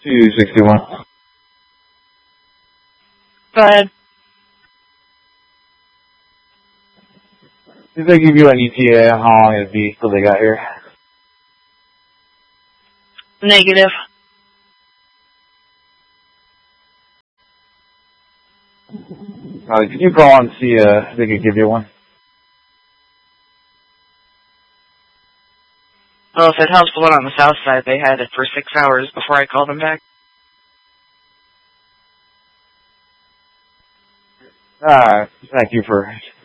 261. Go ahead. Did they give you an ETA on how long it'd be till they got here? Negative. Can you call and see if they could give you one? Well, if it helps, the one on the south side, they had it for 6 hours before I called them back. Thank you for